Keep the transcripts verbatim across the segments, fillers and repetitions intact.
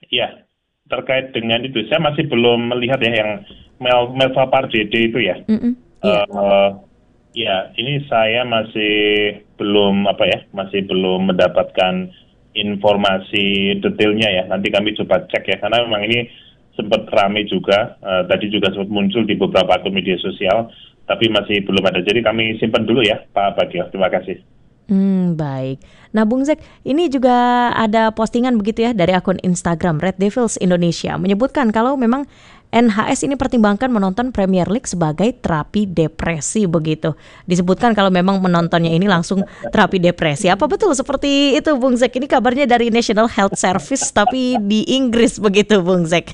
Ya, terkait dengan itu, saya masih belum melihat ya yang Mel Melvapar D D itu ya. Mm-mm. Iya. Uh, ya, ini saya masih belum apa ya, masih belum mendapatkan informasi detailnya ya. Nanti kami coba cek ya, karena memang ini sempat ramai juga. Uh, tadi juga sempat muncul di beberapa akun media sosial, tapi masih belum ada. Jadi kami simpan dulu ya, Pak Bagio. Terima kasih. Hmm, baik. Nah, Bung Zek, ini juga ada postingan begitu ya dari akun Instagram Red Devils Indonesia menyebutkan kalau memang N H S ini pertimbangkan menonton Premier League sebagai terapi depresi begitu. Disebutkan kalau memang menontonnya ini langsung terapi depresi. Apa betul seperti itu, Bung Zek? Ini kabarnya dari National Health Service tapi di Inggris begitu, Bung Zek.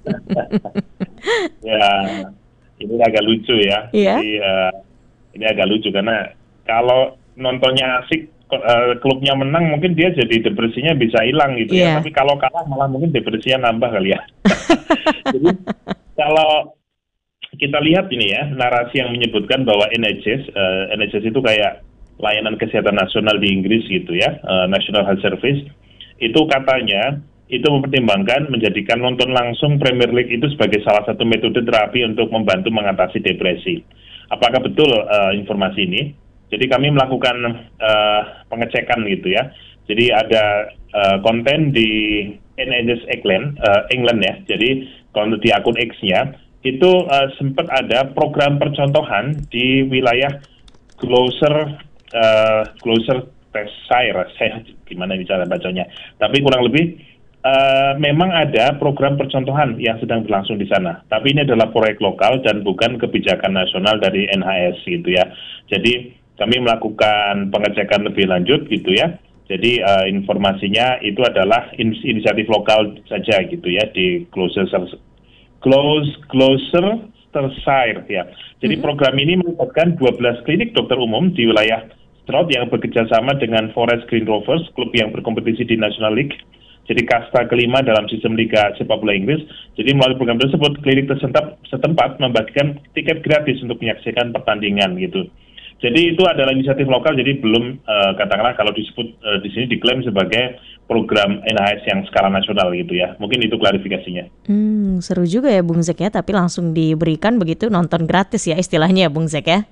Ya, ini agak lucu ya. Iya. Jadi uh, ini agak lucu karena kalau nontonnya asik, uh, klubnya menang, mungkin dia jadi depresinya bisa hilang gitu ya. Iya. Tapi kalau kalah malah mungkin depresinya nambah kali ya. Jadi kalau kita lihat ini ya, narasi yang menyebutkan bahwa N H S, uh, N H S itu kayak layanan kesehatan nasional di Inggris gitu ya, uh, National Health Service, itu katanya itu mempertimbangkan menjadikan nonton langsung Premier League itu sebagai salah satu metode terapi untuk membantu mengatasi depresi. Apakah betul uh, informasi ini? Jadi kami melakukan uh, pengecekan gitu ya. Jadi ada uh, konten di N H S England, uh, England ya. Jadi kalau di akun X-nya itu uh, sempat ada program percontohan di wilayah Gloucester, uh, Gloucestershire, saya gimana bicara bacanya. Tapi kurang lebih uh, memang ada program percontohan yang sedang berlangsung di sana. Tapi ini adalah proyek lokal dan bukan kebijakan nasional dari N H S gitu ya. Jadi kami melakukan pengecekan lebih lanjut gitu ya. Jadi uh, informasinya itu adalah in- inisiatif lokal saja gitu ya di Gloucester, Gloucestershire ya. Jadi mm-hmm. program ini melibatkan dua belas klinik dokter umum di wilayah Stroud yang bekerja sama dengan Forest Green Rovers, klub yang berkompetisi di National League. Jadi kasta kelima dalam sistem Liga Sepak Bola Inggris. Jadi melalui program tersebut, klinik tersentap, setempat membagikan tiket gratis untuk menyaksikan pertandingan gitu. Jadi itu adalah inisiatif lokal, jadi belum uh, katakanlah kalau disebut uh, di sini diklaim sebagai program N H S yang skala nasional gitu ya. Mungkin itu klarifikasinya. Hmm, seru juga ya Bung Zek ya, tapi langsung diberikan begitu nonton gratis ya istilahnya ya Bung Zek ya.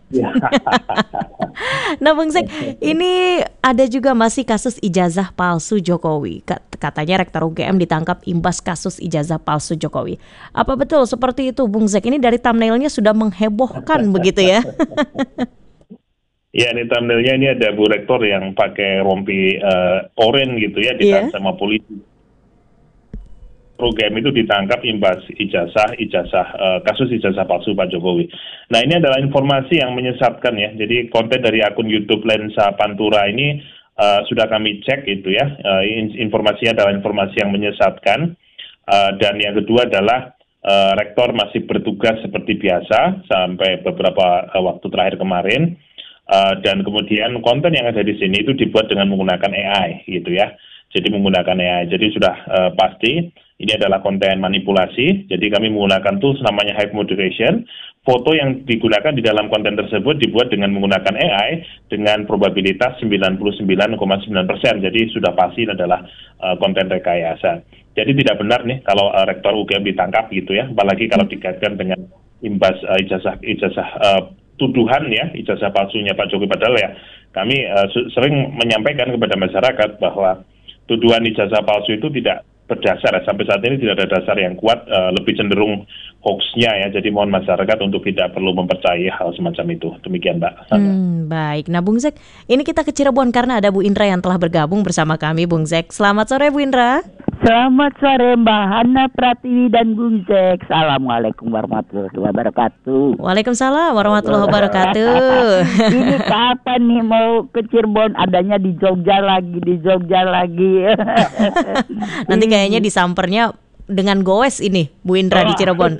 Nah Bung Zek, ini ada juga masih kasus ijazah palsu Jokowi. Katanya Rektor U G M ditangkap imbas kasus ijazah palsu Jokowi. Apa betul seperti itu Bung Zek? Ini dari thumbnailnya sudah menghebohkan begitu ya. Ya, ini thumbnailnya ini ada Bu Rektor yang pakai rompi uh, oranye gitu ya, ditahan yeah. sama polisi. Program itu ditangkap imbas ijazah, ijazah uh, kasus ijazah palsu Pak Jokowi. Nah, ini adalah informasi yang menyesatkan ya. Jadi konten dari akun YouTube Lensa Pantura ini uh, sudah kami cek gitu ya. Uh, informasinya adalah informasi yang menyesatkan. Uh, dan yang kedua adalah uh, Rektor masih bertugas seperti biasa sampai beberapa uh, waktu terakhir kemarin. Uh, dan kemudian konten yang ada di sini itu dibuat dengan menggunakan A I gitu ya. Jadi menggunakan A I. Jadi sudah uh, pasti ini adalah konten manipulasi. Jadi kami menggunakan tools namanya Hype Moderation. Foto yang digunakan di dalam konten tersebut dibuat dengan menggunakan A I dengan probabilitas sembilan puluh sembilan koma sembilan persen. Jadi sudah pasti ini adalah uh, konten rekayasa. Jadi tidak benar nih kalau uh, Rektor U G M ditangkap gitu ya. Apalagi kalau dikaitkan dengan imbas uh, ijazah ijazah uh, tuduhan ya, ijazah palsunya Pak Jokowi. Padahal ya kami uh, sering menyampaikan kepada masyarakat bahwa tuduhan ijazah palsu itu tidak berdasar ya. Sampai saat ini tidak ada dasar yang kuat, uh, lebih cenderung hoax-nya ya. Jadi mohon masyarakat untuk tidak perlu mempercayai hal semacam itu. Demikian Mbak. Hmm, baik. Nah Bung Zek, ini kita ke Cirebon karena ada Bu Indra yang telah bergabung bersama kami Bung Zek. Selamat sore Bu Indra. Selamat sore Mbak Hana Pratiwi dan Bung Zek. Assalamualaikum warahmatullahi wabarakatuh. Waalaikumsalam warahmatullahi wabarakatuh. Ini kapan nih mau ke Cirebon? Adanya di Jogja lagi, di Jogja lagi. Nanti kayaknya disampernya dengan goes ini Bu Indra oh. di Cirebon.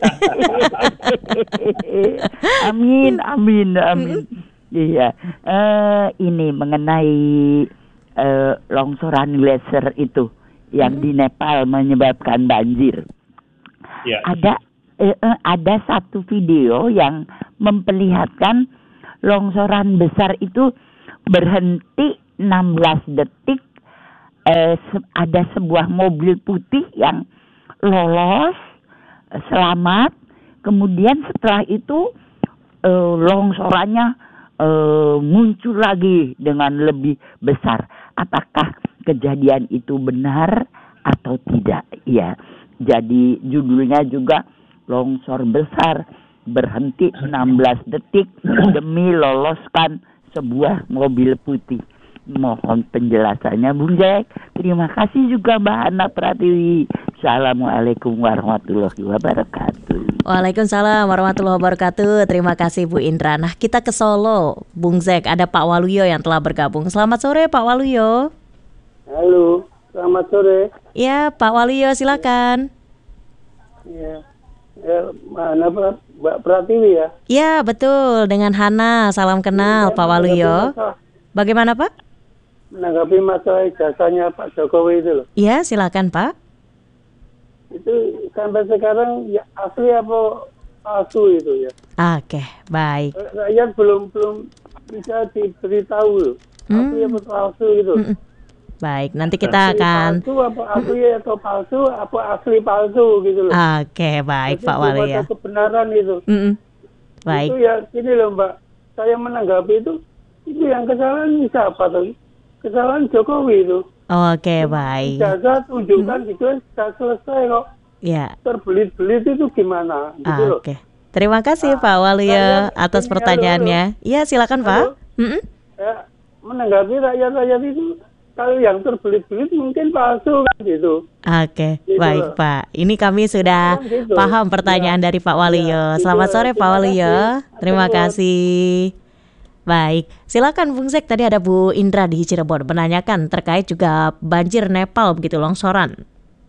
Amin, amin, amin. Iya, uh, ini mengenai uh, longsoran glacier itu yang hmm. di Nepal menyebabkan banjir. Yeah. Ada eh, ada satu video yang memperlihatkan longsoran besar itu berhenti enam belas detik. Eh, se- ada sebuah mobil putih yang lolos, selamat. Kemudian setelah itu uh, longsorannya uh, muncul lagi dengan lebih besar. Apakah kejadian itu benar atau tidak? Ya, jadi judulnya juga longsor besar berhenti enam belas detik demi loloskan sebuah mobil putih. Mohon penjelasannya Bung Jack. Terima kasih juga Mbak Hana Pratiwi. Assalamualaikum warahmatullahi wabarakatuh. Waalaikumsalam warahmatullahi wabarakatuh. Terima kasih Bu Indra. Nah, kita ke Solo, Bung Zek. Ada Pak Waluyo yang telah bergabung. Selamat sore Pak Waluyo. Halo, selamat sore. Ya, Pak Waluyo silakan. Ya, ya mana Mbak Pratiwi ya? Ya, betul. Dengan Hana. Salam kenal ya, Pak Waluyo. Bagaimana Pak? Menanggapi masalah ijazahnya Pak Jokowi itu loh. Iya, silakan Pak. Itu sampai sekarang ya asli apa palsu itu ya? Oke, baik. Rakyat belum belum bisa diberitahu loh. Asli hmm. apa palsu gitu. Hmm. Baik, nanti kita asli akan palsu apa asli atau palsu apa asli palsu gitu loh. Oke, baik. Jadi, Pak Wali ya. Kebenaran itu. Mm-mm. Baik. Itu ya gini loh Mbak. Saya menanggapi itu itu yang kesalahan siapa tuh? Kesalahan Jokowi itu. Oke, baik. Ijazah tunjukkan hmm. gitu sudah selesai kok. Ya. Terbelit-belit itu gimana gitu loh. Oke. Terima kasih nah, Pak Waluyo atas pertanyaannya. Iya, silakan Pak. Mm-mm. Ya, menanggapi rakyat-rakyat itu kalau yang terbelit-belit mungkin palsu kan gitu. Oke, gitu baik loh. Pak. Ini kami sudah gitu. Paham pertanyaan ya. Dari Pak Waluyo. Ya, Selamat gitu. Sore Pak Waluyo. Terima kasih. Baik, silakan Bung Zek. Tadi ada Bu Indra di Cirebon menanyakan terkait juga banjir Nepal begitu, longsoran.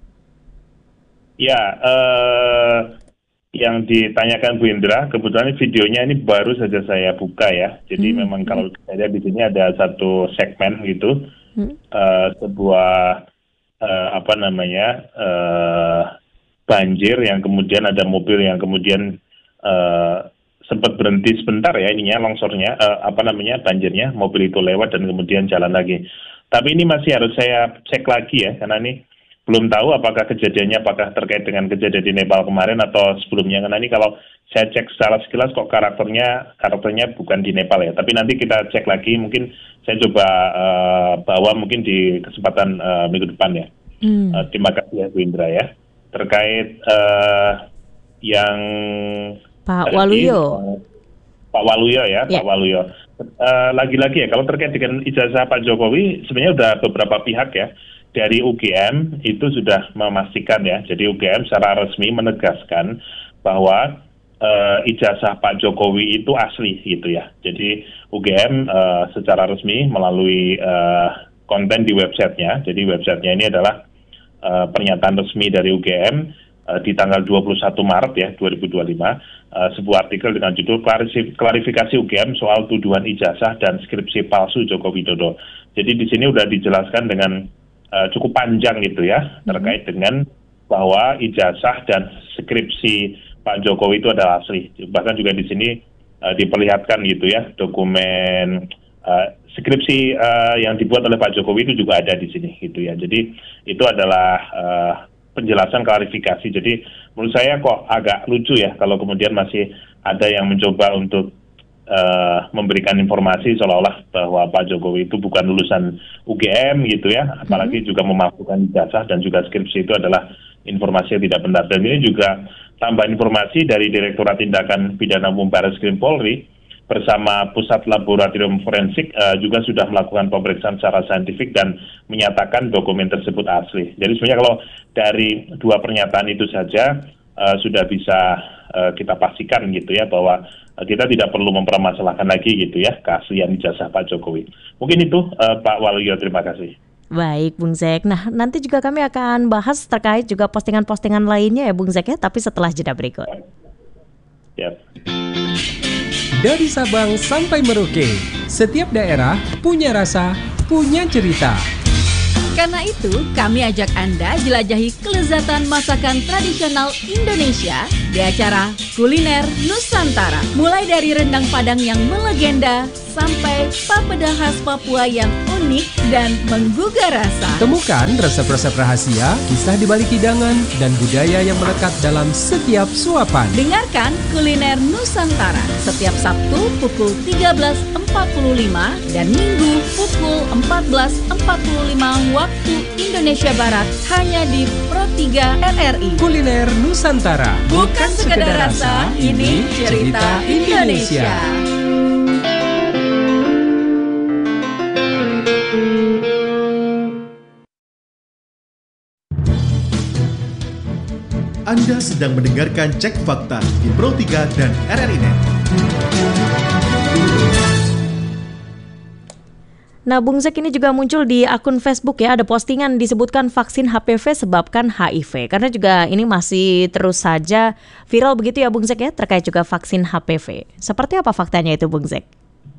Ya, eh, yang ditanyakan Bu Indra, kebetulan videonya ini baru saja saya buka ya. Jadi hmm. memang kalau saya di sini ada satu segmen gitu, hmm. eh, sebuah eh, apa namanya eh, banjir yang kemudian ada mobil yang kemudian eh, sempat berhenti sebentar ya ininya longsornya, uh, apa namanya banjirnya, mobil itu lewat dan kemudian jalan lagi. Tapi ini masih harus saya cek lagi ya, karena ini belum tahu apakah kejadiannya apakah terkait dengan kejadian di Nepal kemarin atau sebelumnya. Karena ini kalau saya cek secara sekilas kok karakternya karakternya bukan di Nepal ya. Tapi nanti kita cek lagi, mungkin saya coba uh, bawa mungkin di kesempatan uh, minggu depan ya. Hmm. Uh, terima kasih ya Bu Indra ya. Terkait uh, yang Pak Waluyo. Pak Waluyo ya, yeah. Pak Waluyo. Uh, lagi-lagi ya, kalau terkait dengan ijazah Pak Jokowi, sebenarnya sudah beberapa pihak ya, dari U G M itu sudah memastikan ya, jadi U G M secara resmi menegaskan bahwa uh, ijazah Pak Jokowi itu asli gitu ya. Jadi U G M uh, secara resmi melalui uh, konten di websitenya, jadi websitenya ini adalah uh, pernyataan resmi dari U G M, di tanggal dua puluh satu Maret ya dua ribu dua puluh lima, uh, sebuah artikel dengan judul klarifikasi U G M soal tuduhan ijazah dan skripsi palsu Joko Widodo. Jadi di sini sudah dijelaskan dengan uh, cukup panjang gitu ya, terkait dengan bahwa ijazah dan skripsi Pak Jokowi itu adalah asli. Bahkan juga di sini uh, diperlihatkan gitu ya, dokumen uh, skripsi uh, yang dibuat oleh Pak Jokowi itu juga ada di sini gitu ya. Jadi itu adalah uh, penjelasan klarifikasi. Jadi menurut saya kok agak lucu ya kalau kemudian masih ada yang mencoba untuk uh, memberikan informasi seolah-olah bahwa Pak Jokowi itu bukan lulusan U G M gitu ya, apalagi mm-hmm. juga memasukkan ijazah dan juga skripsi itu adalah informasi yang tidak benar. Dan ini juga tambahan informasi dari Direktorat Tindakan Pidana Umum Barreskrim Polri bersama Pusat Laboratorium Forensik uh, juga sudah melakukan pemeriksaan secara saintifik dan menyatakan dokumen tersebut asli. Jadi sebenarnya kalau dari dua pernyataan itu saja uh, sudah bisa uh, kita pastikan gitu ya bahwa uh, kita tidak perlu mempermasalahkan lagi gitu ya keaslian ijazah Pak Jokowi. Mungkin itu uh, Pak Waluyo, terima kasih. Baik Bung Zek. Nah nanti juga kami akan bahas terkait juga postingan-postingan lainnya ya Bung Zek ya, tapi setelah jeda berikut. Yep. Dari Sabang sampai Merauke, setiap daerah punya rasa, punya cerita. Karena itu, kami ajak Anda jelajahi kelezatan masakan tradisional Indonesia di acara Kuliner Nusantara. Mulai dari rendang Padang yang melegenda sampai papeda khas Papua yang unik. unik dan menggugah rasa. Temukan resep-resep rahasia, kisah di balik hidangan, dan budaya yang melekat dalam setiap suapan. Dengarkan Kuliner Nusantara setiap Sabtu pukul tiga belas empat puluh lima dan Minggu pukul empat belas empat puluh lima waktu Indonesia Barat hanya di Pro tiga R R I. Kuliner Nusantara, Bukan sekedar rasa, ini cerita Indonesia. Anda sedang mendengarkan Cek Fakta di Pro tiga dan R R I Net. Nah, Bung Zek, ini juga muncul di akun Facebook ya, ada postingan disebutkan vaksin H P V sebabkan H I V. Karena juga ini masih terus saja viral begitu ya Bung Zek ya, terkait juga vaksin H P V. Seperti apa faktanya itu Bung Zek?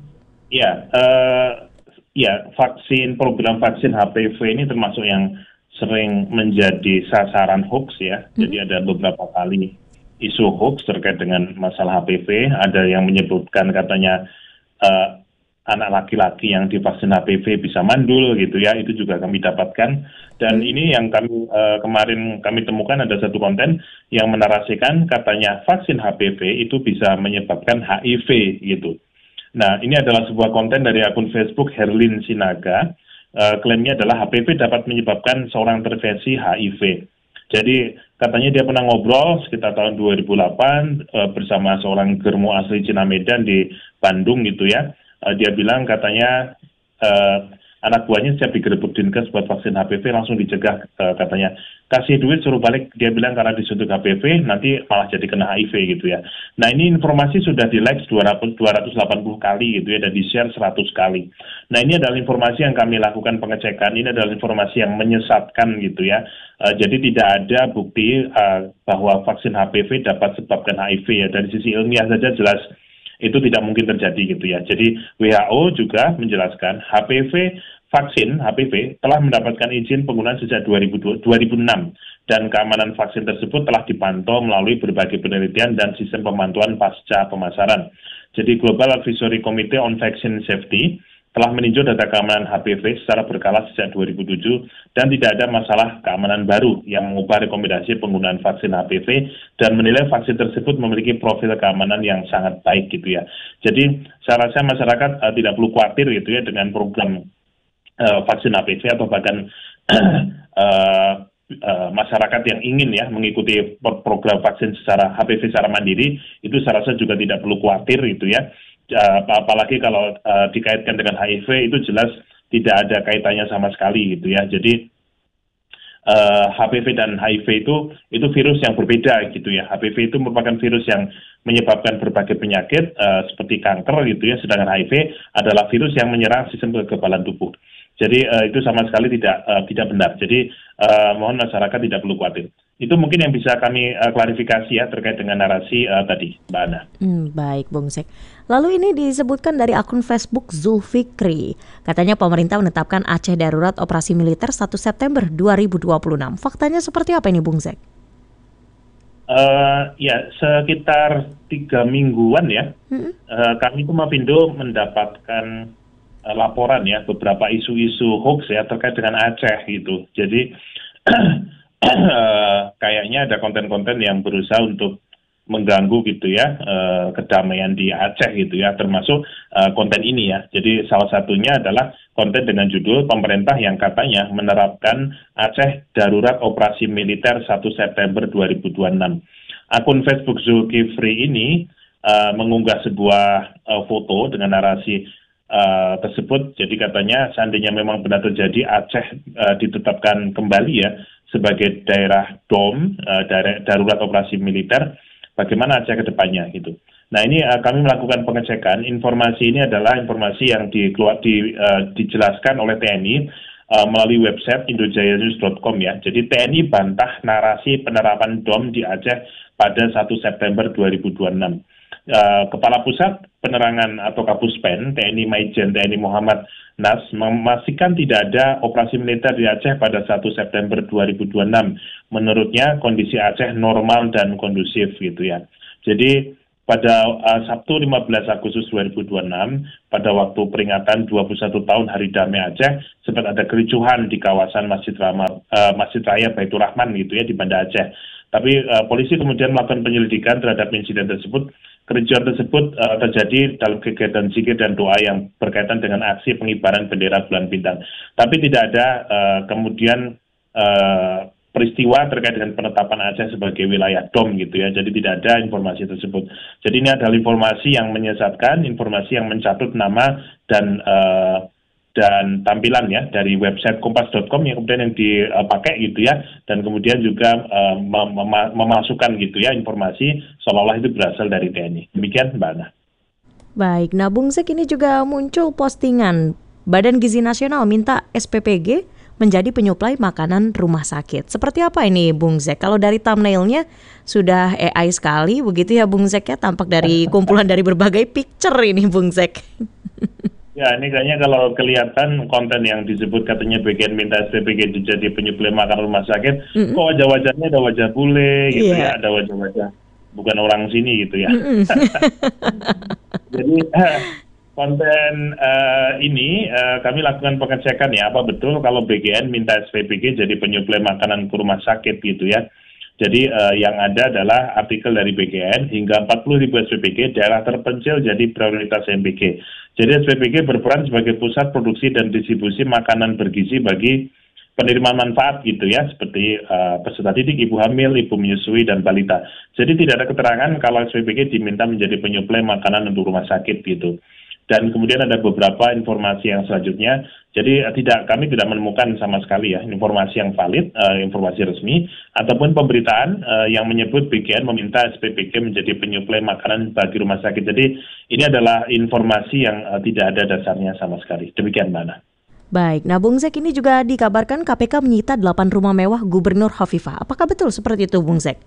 Ya, uh, ya vaksin program vaksin H P V ini termasuk yang sering menjadi sasaran hoax ya. Hmm. Jadi ada beberapa kali isu hoax terkait dengan masalah H P V. Ada yang menyebutkan katanya uh, anak laki-laki yang divaksin H P V bisa mandul gitu ya, itu juga kami dapatkan. Dan ini yang kami uh, kemarin kami temukan ada satu konten yang menarasikan katanya vaksin H P V itu bisa menyebabkan H I V gitu. Nah, ini adalah sebuah konten dari akun Facebook Herlin Sinaga. Uh, klaimnya adalah H P V dapat menyebabkan seorang terinfeksi H I V. Jadi katanya dia pernah ngobrol sekitar tahun dua ribu delapan uh, bersama seorang germo asli Cina Medan di Bandung gitu ya. Uh, dia bilang katanya uh, anak buahnya setiap digerebek dinkes buat vaksin H P V langsung dicegah, uh, katanya kasih duit suruh balik, dia bilang karena disuntik H P V nanti malah jadi kena H I V gitu ya. Nah, ini informasi sudah di like dua ratus delapan puluh kali gitu ya, dan di share seratus kali. Nah, ini adalah informasi yang kami lakukan pengecekan, ini adalah informasi yang menyesatkan gitu ya. Uh, jadi tidak ada bukti uh, bahwa vaksin H P V dapat sebabkan H I V ya. Dari sisi ilmiah saja jelas itu tidak mungkin terjadi gitu ya. Jadi W H O juga menjelaskan H P V, vaksin H P V telah mendapatkan izin penggunaan sejak dua ribu enam dan keamanan vaksin tersebut telah dipantau melalui berbagai penelitian dan sistem pemantauan pasca pemasaran. Jadi Global Advisory Committee on Vaccine Safety telah meninjau data keamanan H P V secara berkala sejak dua ribu tujuh dan tidak ada masalah keamanan baru yang mengubah rekomendasi penggunaan vaksin H P V dan menilai vaksin tersebut memiliki profil keamanan yang sangat baik gitu ya. Jadi saya rasa masyarakat uh, tidak perlu khawatir gitu ya dengan program uh, vaksin H P V atau bahkan uh, uh, masyarakat yang ingin ya mengikuti program vaksin secara H P V secara mandiri, itu saya rasa juga tidak perlu khawatir gitu ya. Uh, apalagi kalau uh, dikaitkan dengan H I V itu jelas tidak ada kaitannya sama sekali gitu ya. Jadi uh, H P V dan H I V itu itu virus yang berbeda gitu ya. H P V itu merupakan virus yang menyebabkan berbagai penyakit uh, seperti kanker gitu ya, sedangkan H I V adalah virus yang menyerang sistem kekebalan tubuh. Jadi uh, itu sama sekali tidak uh, tidak benar. Jadi uh, mohon masyarakat tidak perlu khawatir. Itu mungkin yang bisa kami uh, klarifikasi ya terkait dengan narasi uh, tadi, Mbak Ana. Hmm, baik, Bung Zek. Lalu ini disebutkan dari akun Facebook Zulfikri. Katanya pemerintah menetapkan Aceh darurat operasi militer satu September dua ribu dua puluh enam. Faktanya seperti apa ini, Bung Zek? Uh, ya, sekitar tiga mingguan ya. Hmm. Uh, kami Kumavindo mendapatkan uh, laporan ya, beberapa isu-isu hoax ya terkait dengan Aceh gitu. Jadi Uh, kayaknya ada konten-konten yang berusaha untuk mengganggu gitu ya uh, kedamaian di Aceh gitu ya, termasuk uh, konten ini ya. Jadi salah satunya adalah konten dengan judul pemerintah yang katanya menerapkan Aceh darurat operasi militer satu September dua ribu dua puluh enam. Akun Facebook Zulkifli ini uh, mengunggah sebuah uh, foto dengan narasi uh, tersebut. Jadi katanya seandainya memang benar terjadi Aceh uh, ditetapkan kembali ya sebagai daerah D O M, uh, daerah darurat operasi militer, bagaimana Aceh ke depannya gitu. Nah ini uh, kami melakukan pengecekan, informasi ini adalah informasi yang dikeluar, di, uh, dijelaskan oleh T N I uh, melalui website indojayanews dot com ya. Jadi T N I bantah narasi penerapan D O M di Aceh pada satu September dua ribu dua puluh enam. Uh, Kepala Pusat Penerangan atau Kapuspen, T N I Maijen T N I Muhammad Nas, memastikan tidak ada operasi militer di Aceh pada satu September dua ribu dua puluh enam. Menurutnya kondisi Aceh normal dan kondusif gitu ya. Jadi pada uh, Sabtu lima belas Agustus dua ribu dua puluh enam, pada waktu peringatan dua puluh satu tahun Hari Damai Aceh, sempat ada kericuhan di kawasan Masjid, Rama, uh, Masjid Raya Baitur Rahman gitu ya di Banda Aceh. Tapi uh, polisi kemudian melakukan penyelidikan terhadap insiden tersebut. Kericuhan tersebut uh, terjadi dalam kegiatan zikir dan doa yang berkaitan dengan aksi pengibaran bendera bulan bintang. Tapi tidak ada uh, kemudian uh, peristiwa terkait dengan penetapan Aceh sebagai wilayah D O M gitu ya. Jadi tidak ada informasi tersebut. Jadi ini adalah informasi yang menyesatkan, informasi yang mencatut nama dan uh, dan tampilan ya dari website kompas dot com yang kemudian yang dipakai gitu ya, dan kemudian juga uh, mem- mem- memasukkan gitu ya informasi seolah-olah itu berasal dari T N I. Demikian Mbak Ana. Baik, nah Bung Zek, ini juga muncul postingan Badan Gizi Nasional minta S P P G menjadi penyuplai makanan rumah sakit. Seperti apa ini Bung Zek? Kalau dari thumbnailnya sudah A I sekali begitu ya Bung Zek ya, tampak dari kumpulan dari berbagai picture ini Bung Zek. Ya, ini kayaknya kalau kelihatan konten yang disebut katanya bagian minta S P P G jadi penyuplai makanan rumah sakit, mm-hmm. kok wajah-wajahnya ada wajah bule gitu yeah. ya, ada wajah-wajah bukan orang sini gitu ya. Mm-hmm. Jadi konten uh, ini uh, kami lakukan pengecekan ya, apa betul kalau B G N minta S P P G jadi penyuplai makanan ke rumah sakit gitu ya. Jadi uh, yang ada adalah artikel dari B G N, hingga empat puluh ribu S P P G daerah terpencil jadi prioritas M P G. Jadi S P P G berperan sebagai pusat produksi dan distribusi makanan bergizi bagi penerima manfaat gitu ya, seperti uh, peserta didik, ibu hamil, ibu menyusui, dan balita. Jadi tidak ada keterangan kalau S P P G diminta menjadi penyuplai makanan untuk rumah sakit gitu. Dan kemudian ada beberapa informasi yang selanjutnya. Jadi uh, tidak kami tidak menemukan sama sekali ya informasi yang valid, uh, informasi resmi, ataupun pemberitaan uh, yang menyebut B G N meminta S P P G menjadi penyuplai makanan bagi rumah sakit. Jadi ini adalah informasi yang uh, tidak ada dasarnya sama sekali. Demikian Mbak Ana. Baik, nah Bung Zek, ini juga dikabarkan K P K menyita delapan rumah mewah Gubernur Hovifah. Apakah betul seperti itu Bung Zek?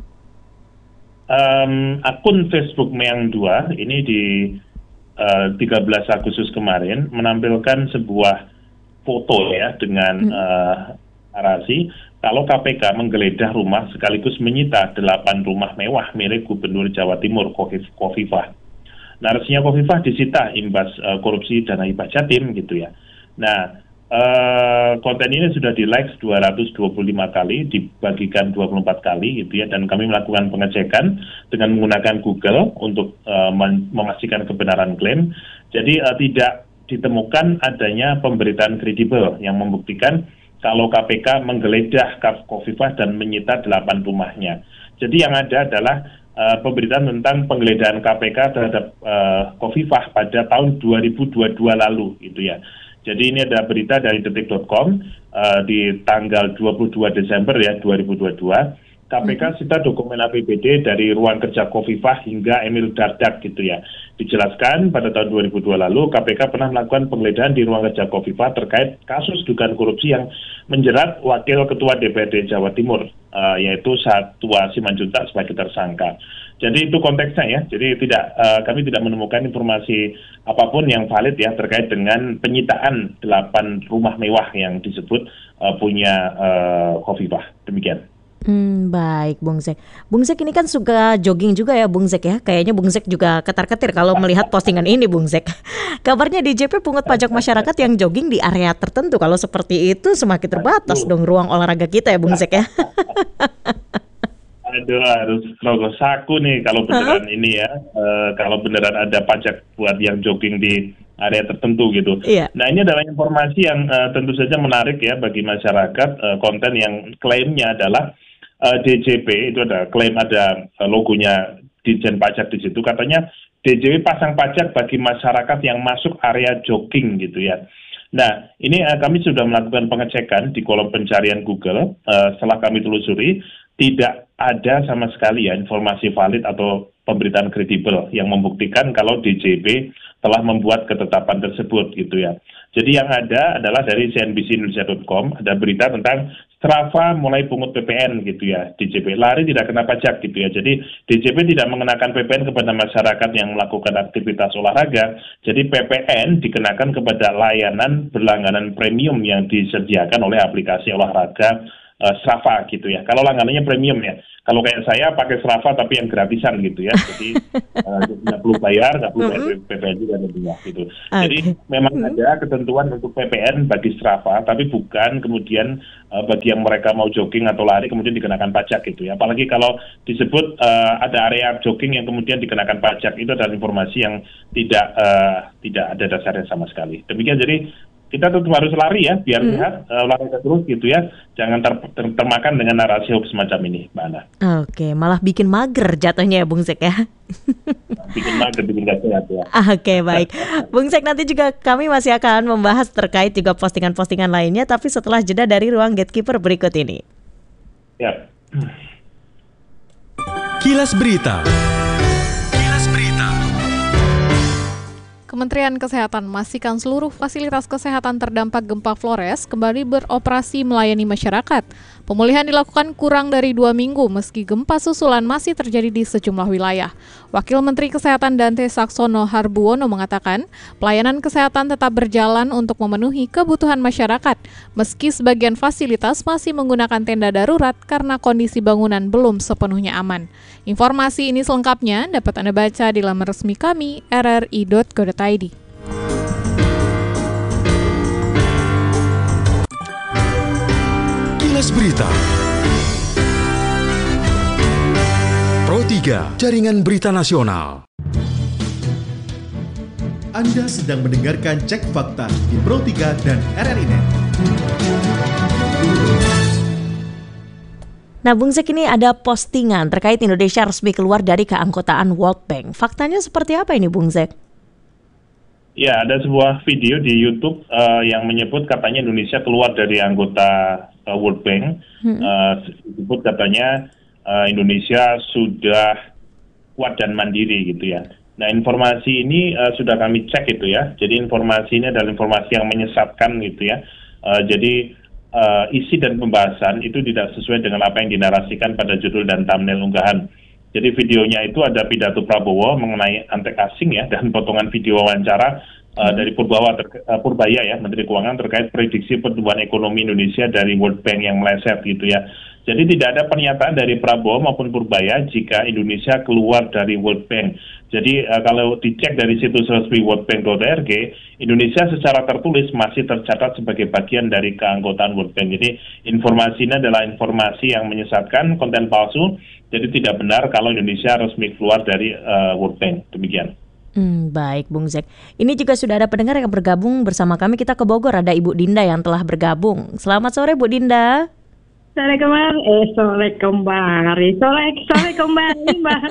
Um, akun Facebook Meang dua ini di Uh, tiga belas Agustus kemarin menampilkan sebuah foto ya dengan hmm. uh, narasi kalau K P K menggeledah rumah sekaligus menyita delapan rumah mewah milik Gubernur Jawa Timur Hovifah. Narasinya Hovifah disita imbas uh, korupsi dana hibah Jatim gitu ya. Nah, uh, konten ini sudah di like dua ratus dua puluh lima kali, dibagikan dua puluh empat kali gitu ya, dan kami melakukan pengecekan dengan menggunakan Google untuk uh, memastikan kebenaran klaim. Jadi uh, tidak ditemukan adanya pemberitaan kredibel yang membuktikan kalau K P K menggeledah Hovifah dan menyita delapan rumahnya. Jadi yang ada adalah uh, pemberitaan tentang penggeledahan K P K terhadap uh, Hovifah pada tahun dua ribu dua puluh dua lalu gitu ya. Jadi ini ada berita dari detik dot com uh, di tanggal dua puluh dua Desember ya dua ribu dua puluh dua. K P K sita dokumen A P B D dari ruang kerja Hovifah hingga Emil Dardak gitu ya. Dijelaskan pada tahun dua ribu dua lalu K P K pernah melakukan penggeledahan di ruang kerja Hovifah terkait kasus dugaan korupsi yang menjerat Wakil Ketua D P R D Jawa Timur uh, yaitu Satwa Simanjuntak sebagai tersangka. Jadi itu konteksnya ya. Jadi tidak uh, kami tidak menemukan informasi apapun yang valid ya terkait dengan penyitaan delapan rumah mewah yang disebut uh, punya uh, Hovifah. Demikian. Hmm, baik Bung Zek. Bung Zek ini kan suka jogging juga ya Bung Zek ya. Kayaknya Bung Zek juga ketar-ketir kalau melihat postingan ini Bung Zek. Kabarnya D J P pungut pajak masyarakat yang jogging di area tertentu. Kalau seperti itu semakin terbatas dong ruang olahraga kita ya Bung Zek ya. Aduh, harus rogoh saku nih kalau beneran uh-huh. ini ya. Uh, kalau beneran ada pajak buat yang jogging di area tertentu gitu. Iya. Nah ini adalah informasi yang uh, tentu saja menarik ya bagi masyarakat. Uh, konten yang klaimnya adalah uh, D J P, itu ada klaim ada uh, logonya Ditjen Pajak di situ. Katanya D J P pasang pajak bagi masyarakat yang masuk area jogging gitu ya. Nah, ini uh, kami sudah melakukan pengecekan di kolom pencarian Google. Uh, setelah kami telusuri, tidak ada sama sekali ya informasi valid atau pemberitaan kredibel yang membuktikan kalau D J P telah membuat ketetapan tersebut gitu ya. Jadi yang ada adalah dari C N B C Indonesia dot com ada berita tentang Strava mulai pungut P P N gitu ya. D J P lari tidak kena pajak gitu ya. Jadi D J P tidak mengenakan P P N kepada masyarakat yang melakukan aktivitas olahraga. Jadi P P N dikenakan kepada layanan berlangganan premium yang disediakan oleh aplikasi olahraga uh, Strava gitu ya. Kalau langganannya premium ya. Kalau kayak saya pakai Strava tapi yang gratisan gitu ya. Jadi nggak uh, perlu bayar, nggak perlu bayar P P N juga tentunya gitu. Okay. Jadi memang mm-hmm. ada ketentuan untuk P P N bagi Strava, tapi bukan kemudian uh, bagi yang mereka mau jogging atau lari kemudian dikenakan pajak gitu ya. Apalagi kalau disebut uh, ada area jogging yang kemudian dikenakan pajak, itu adalah informasi yang tidak uh, tidak ada dasarnya sama sekali. Demikian, jadi kita tetap harus lari ya, biar hmm. sehat, uh, olahraga terus gitu ya. Jangan ter- ter- termakan dengan narasi hoax semacam ini, Mbak Ana. Oke, malah bikin mager jatuhnya ya, Bung Zek ya. Bikin mager, bikin gak sehat ya. Oke, baik. Bung Zek, nanti juga kami masih akan membahas terkait juga postingan-postingan lainnya, tapi setelah jeda dari ruang Gatekeeper berikut ini. Ya. Kilas Berita. Kementerian Kesehatan memastikan seluruh fasilitas kesehatan terdampak gempa Flores kembali beroperasi melayani masyarakat. Pemulihan dilakukan kurang dari dua minggu meski gempa susulan masih terjadi di sejumlah wilayah. Wakil Menteri Kesehatan Dante Saxono Harbuono mengatakan, pelayanan kesehatan tetap berjalan untuk memenuhi kebutuhan masyarakat, meski sebagian fasilitas masih menggunakan tenda darurat karena kondisi bangunan belum sepenuhnya aman. Informasi ini selengkapnya dapat Anda baca di laman resmi kami r r i dot co dot i d. Kilas Berita. Pro tiga, Jaringan Berita Nasional. Anda sedang mendengarkan Cek Fakta di Pro tiga dan R R I Net. Nah, Bung Zek, ini ada postingan terkait Indonesia resmi keluar dari keanggotaan World Bank. Faktanya seperti apa ini, Bung Zek? Ya, ada sebuah video di YouTube uh, yang menyebut katanya Indonesia keluar dari anggota uh, World Bank. Hmm. Uh, disebut katanya uh, Indonesia sudah kuat dan mandiri gitu ya. Nah, informasi ini uh, sudah kami cek gitu ya. Jadi informasi ini adalah informasi yang menyesatkan gitu ya. Uh, jadi Uh, isi dan pembahasan itu tidak sesuai dengan apa yang dinarasikan pada judul dan thumbnail unggahan. Jadi videonya itu ada pidato Prabowo mengenai antek asing ya, dan potongan video wawancara uh, dari Purbawa ter- uh, Purbaya ya, Menteri Keuangan terkait prediksi pertumbuhan ekonomi Indonesia dari World Bank yang meleset gitu ya. Jadi tidak ada pernyataan dari Prabowo maupun Purbaya jika Indonesia keluar dari World Bank. Jadi uh, kalau dicek dari situs resmi world bank dot org, Indonesia secara tertulis masih tercatat sebagai bagian dari keanggotaan World Bank. Jadi informasinya adalah informasi yang menyesatkan, konten palsu. Jadi tidak benar kalau Indonesia resmi keluar dari uh, World Bank. Demikian. Hmm, baik, Bung Zek. Ini juga sudah ada pendengar yang bergabung bersama kami. Kita ke Bogor, ada Ibu Dinda yang telah bergabung. Selamat sore, Bu Dinda. Sore kembali, eh sore kembali, sore sore kembali, Mbak.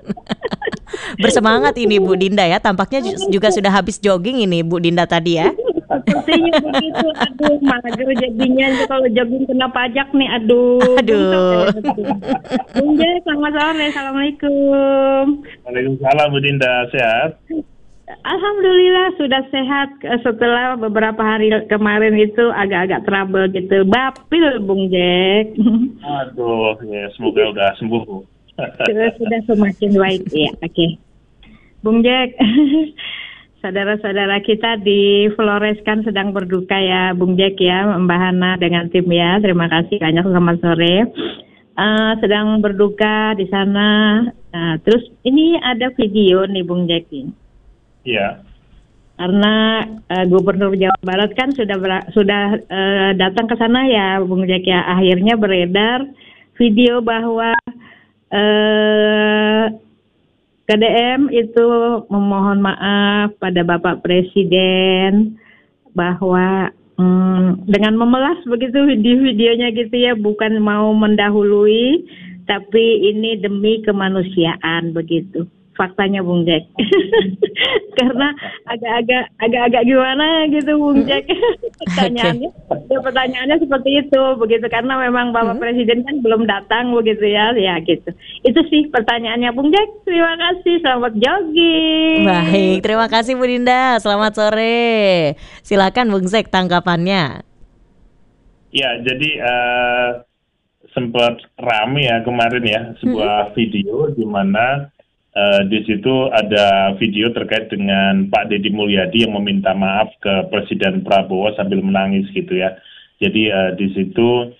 Bersemangat ini Bu Dinda ya, tampaknya juga sudah habis jogging ini Bu Dinda tadi ya. Sepertinya begitu, aduh mager jadinya kalau jogging kena pajak nih, aduh. Aduh. Bung Jek, selamat sore, assalamualaikum. Waalaikumsalam Bu Dinda, sehat? Alhamdulillah sudah sehat setelah beberapa hari kemarin itu agak-agak trouble gitu. Bapil Bung Jek. Aduh, ya semoga udah sembuh. sudah, sudah semakin baik ya. Oke. Okay. Bung Jek. Saudara-saudara kita di Flores kan sedang berduka ya Bung Jek ya, Mbak Hana dengan tim ya. Terima kasih banyak, selamat sore. Uh, sedang berduka di sana. Nah, terus ini ada video nih Bung Jek ini. Iya. Karena uh, Gubernur Jawa Barat kan sudah ber- sudah uh, datang ke sana ya, Bung Jack ya. Akhirnya beredar video bahwa uh, K D M itu memohon maaf pada Bapak Presiden bahwa um, dengan memelas begitu video-videonya gitu ya, bukan mau mendahului, tapi ini demi kemanusiaan begitu. Faktanya Bung Jack. Karena agak-agak agak-agak gimana gitu Bung Jack. Pertanyaannya okay. ya, pertanyaannya seperti itu begitu, karena memang Bapak hmm. Presiden kan belum datang begitu ya, ya gitu. Itu sih pertanyaannya Bung Jack. Terima kasih, selamat jogging. Baik, terima kasih Bu Dinda. Selamat sore. Silakan Bung Jack tanggapannya. Ya, jadi uh, sempat rame ya kemarin ya sebuah hmm. video di mana Uh, di situ ada video terkait dengan Pak Deddy Mulyadi yang meminta maaf ke Presiden Prabowo sambil menangis gitu ya. Jadi uh, di situ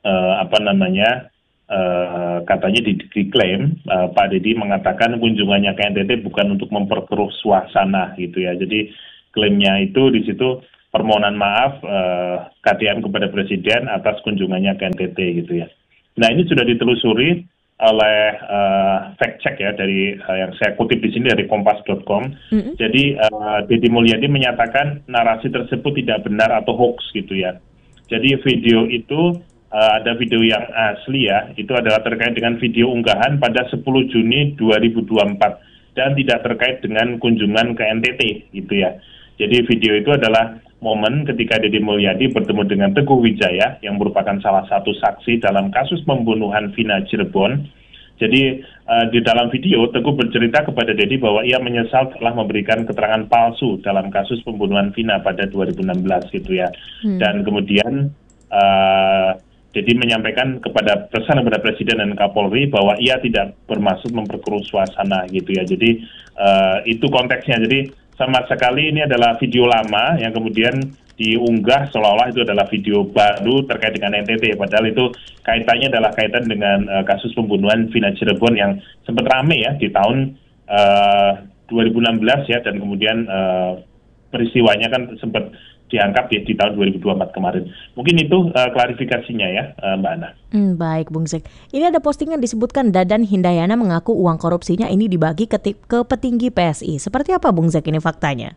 uh, apa namanya uh, katanya di- diklaim uh, Pak Deddy mengatakan kunjungannya ke N T T bukan untuk memperkeruh suasana gitu ya. Jadi klaimnya itu di situ permohonan maaf uh, K T M kepada Presiden atas kunjungannya ke N T T gitu ya. Nah ini sudah ditelusuri oleh uh, fact check ya dari uh, yang saya kutip di sini dari kompas dot com. Mm-hmm. Jadi uh, Deddy Mulyadi menyatakan narasi tersebut tidak benar atau hoax gitu ya. Jadi video itu uh, ada video yang asli ya, itu adalah terkait dengan video unggahan pada sepuluh Juni dua ribu dua puluh empat dan tidak terkait dengan kunjungan ke N T T gitu ya. Jadi video itu adalah momen ketika Deddy Mulyadi bertemu dengan Teguh Wijaya yang merupakan salah satu saksi dalam kasus pembunuhan Vina Cirebon. Jadi uh, di dalam video Teguh bercerita kepada Deddy bahwa ia menyesal telah memberikan keterangan palsu dalam kasus pembunuhan Vina pada dua ribu enam belas gitu ya. Hmm. Dan kemudian uh, Deddy menyampaikan kepada pesan kepada Presiden dan Kapolri bahwa ia tidak bermaksud memperkeruh suasana gitu ya. Jadi uh, itu konteksnya. Jadi sama sekali ini adalah video lama yang kemudian diunggah seolah-olah itu adalah video baru terkait dengan N T T. Padahal itu kaitannya adalah kaitan dengan uh, kasus pembunuhan Vina Cirebon yang sempat rame ya di tahun uh, dua ribu enam belas ya. Dan kemudian uh, peristiwanya kan sempat diangkat ya di tahun dua ribu dua puluh empat kemarin. Mungkin itu uh, klarifikasinya ya uh, Mbak Ana. Hmm, baik Bung Zek. Ini ada postingan disebutkan Dadan Hindayana mengaku uang korupsinya ini dibagi ke, ke petinggi P S I. Seperti apa Bung Zek ini faktanya?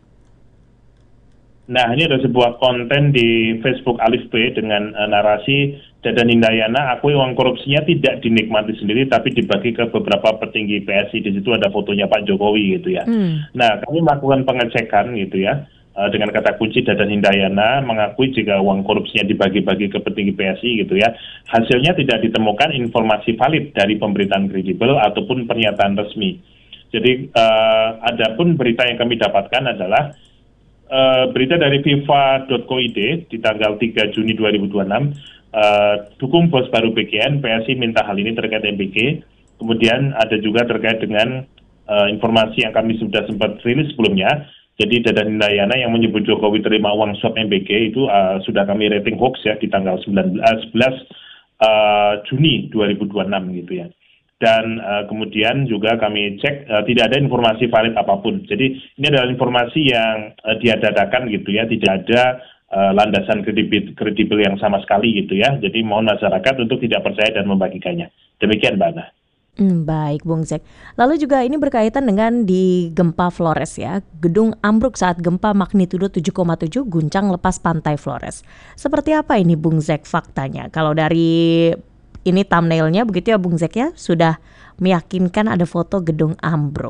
Nah ini ada sebuah konten di Facebook Alif P dengan uh, narasi Dadan Hindayana akui uang korupsinya tidak dinikmati sendiri tapi dibagi ke beberapa petinggi P S I. Di situ ada fotonya Pak Jokowi gitu ya. Hmm. Nah kami melakukan pengecekan gitu ya. Dengan kata kunci Dadan Hindayana mengakui jika uang korupsinya dibagi-bagi ke petinggi P S I gitu ya. Hasilnya tidak ditemukan informasi valid dari pemberitaan kredibel ataupun pernyataan resmi. Jadi uh, adapun berita yang kami dapatkan adalah uh, berita dari FIFA dot co dot id di tanggal tiga Juni dua ribu dua puluh enam. Uh, dukung bos baru B K N, P S I minta hal ini terkait M B K. Kemudian ada juga terkait dengan uh, informasi yang kami sudah sempat rilis sebelumnya. Jadi Dadan Hindayana yang menyebut Jokowi terima uang suap M B K itu uh, sudah kami rating hoax ya di tanggal sembilan belas, sebelas uh, Juni dua ribu dua puluh enam gitu ya. Dan uh, kemudian juga kami cek uh, tidak ada informasi valid apapun. Jadi ini adalah informasi yang uh, diadadakan gitu ya, tidak ada uh, landasan kredibel, kredibel yang sama sekali gitu ya. Jadi mohon masyarakat untuk tidak percaya dan membagikannya. Demikian Mbak Ana. Hmm, baik Bung Zek. Lalu juga ini berkaitan dengan di gempa Flores ya. Gedung ambruk saat gempa magnitudo tujuh koma tujuh guncang lepas pantai Flores. Seperti apa ini Bung Zek faktanya? Kalau dari ini thumbnailnya begitu ya Bung Zek ya, sudah meyakinkan ada foto gedung ambruk.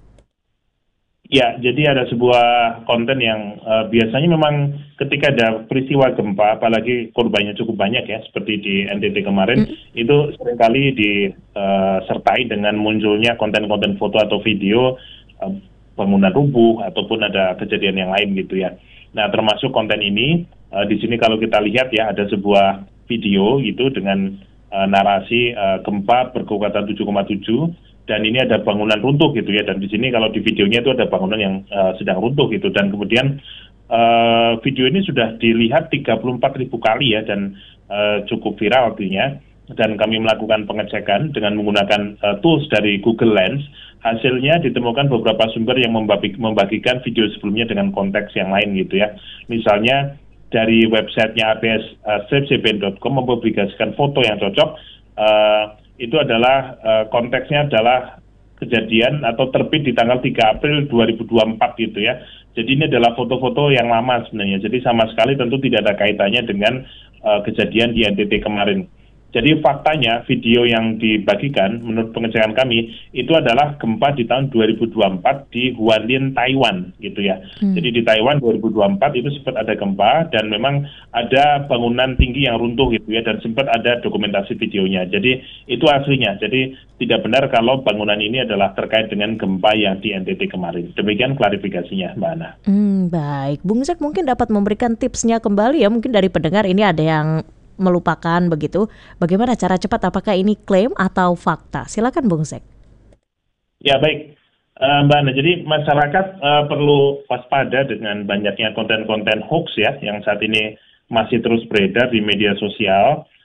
Ya, jadi ada sebuah konten yang uh, biasanya memang ketika ada peristiwa gempa, apalagi korbannya cukup banyak ya, seperti di N T T kemarin, mm. itu seringkali disertai uh, dengan munculnya konten-konten foto atau video uh, bangunan rubuh ataupun ada kejadian yang lain gitu ya. Nah, termasuk konten ini, uh, di sini kalau kita lihat ya, ada sebuah video gitu dengan uh, narasi uh, gempa berkekuatan tujuh koma tujuh. Dan ini ada bangunan runtuh gitu ya, dan di sini kalau di videonya itu ada bangunan yang uh, sedang runtuh gitu, dan kemudian uh, video ini sudah dilihat tiga puluh empat ribu kali ya, dan uh, cukup viral artinya, dan kami melakukan pengecekan dengan menggunakan uh, tools dari Google Lens. Hasilnya ditemukan beberapa sumber yang membagi, membagikan video sebelumnya dengan konteks yang lain gitu ya. Misalnya dari websitenya A B S strip c b n dot com mempublikasikan foto yang cocok. Uh, itu adalah uh, konteksnya adalah kejadian atau terbit di tanggal tiga April dua ribu dua puluh empat gitu ya. Jadi ini adalah foto-foto yang lama sebenarnya. Jadi sama sekali tentu tidak ada kaitannya dengan uh, kejadian di N T T kemarin. Jadi faktanya video yang dibagikan menurut pengecekan kami itu adalah gempa di tahun dua ribu dua puluh empat di Hualien, Taiwan gitu ya. Hmm. Jadi di Taiwan dua ribu dua puluh empat itu sempat ada gempa dan memang ada bangunan tinggi yang runtuh gitu ya, dan sempat ada dokumentasi videonya. Jadi itu aslinya. Jadi tidak benar kalau bangunan ini adalah terkait dengan gempa yang di N T T kemarin. Demikian klarifikasinya Mbak Ana. Hmm, baik. Bung Zek mungkin dapat memberikan tipsnya kembali ya, mungkin dari pendengar ini ada yang melupakan begitu. Bagaimana cara cepat, apakah ini klaim atau fakta? Silakan Bung Zek. Ya baik, uh, Mbak Ana. Jadi masyarakat uh, perlu waspada dengan banyaknya konten-konten hoax ya, yang saat ini masih terus beredar di media sosial.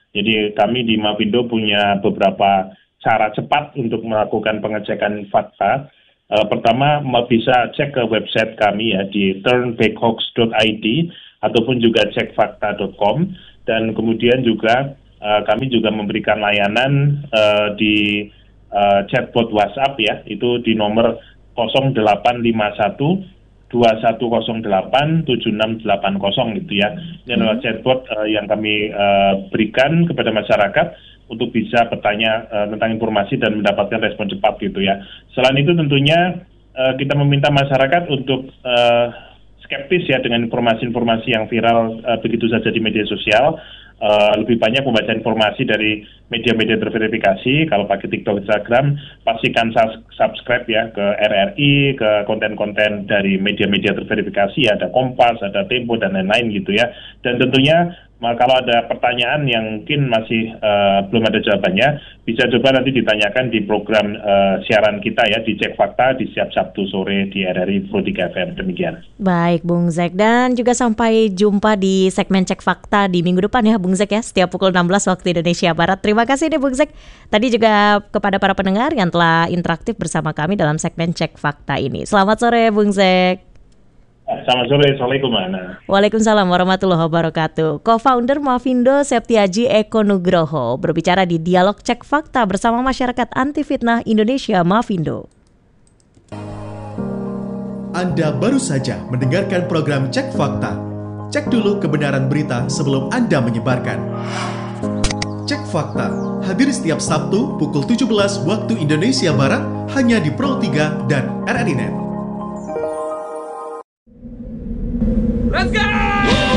Jadi kami di Mavindo punya beberapa cara cepat untuk melakukan pengecekan fakta. Uh, pertama, bisa cek ke website kami ya di turnbackhoax dot i d ataupun juga cek fakta dot com, dan kemudian juga uh, kami juga memberikan layanan uh, di uh, chatbot WhatsApp ya, itu di nomor nol delapan lima satu dua satu nol delapan tujuh enam delapan nol gitu ya. Ini adalah chatbot uh, yang kami uh, berikan kepada masyarakat untuk bisa bertanya uh, tentang informasi dan mendapatkan respon cepat gitu ya. Selain itu tentunya uh, kita meminta masyarakat untuk uh, skeptis ya dengan informasi-informasi yang viral uh, begitu saja di media sosial. Uh, lebih banyak membaca informasi dari media-media terverifikasi. Kalau pakai TikTok, Instagram, pastikan sus- subscribe ya ke R R I, ke konten-konten dari media-media terverifikasi, ada Kompas, ada Tempo dan lain-lain gitu ya. Dan tentunya kalau ada pertanyaan yang mungkin masih uh, belum ada jawabannya, bisa coba nanti ditanyakan di program uh, siaran kita ya, di Cek Fakta di setiap Sabtu sore di R R I Pro tiga F M. Demikian. Baik Bung Zek, dan juga sampai jumpa di segmen Cek Fakta di minggu depan ya Bung Zek ya, setiap pukul enam belas waktu Indonesia Barat. Terima kasih nih Bung Zek. Tadi juga kepada para pendengar yang telah interaktif bersama kami dalam segmen Cek Fakta ini. Selamat sore Bung Zek. Selamat sore, Assalamualaikum Ana. Waalaikumsalam warahmatullahi wabarakatuh. Co-founder Mavindo Septiaji Eko Nugroho berbicara di Dialog Cek Fakta bersama Masyarakat Anti Fitnah Indonesia Mavindo. Anda baru saja mendengarkan program Cek Fakta. Cek dulu kebenaran berita sebelum Anda menyebarkan. Cek Fakta hadir setiap Sabtu pukul tujuh belas waktu Indonesia Barat hanya di Pro tiga dan R R I Net.